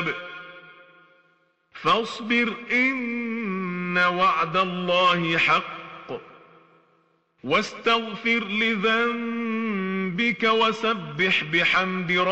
الكتاب فاصبر إن وعد الله حق واستغفر لذنبك وسبح بحمد